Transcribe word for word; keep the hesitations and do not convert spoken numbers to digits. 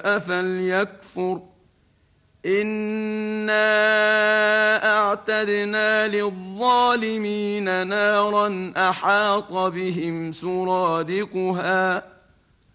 شاء فليكفر إنا أعتدنا للظالمين نارا أحاط بهم سرادقها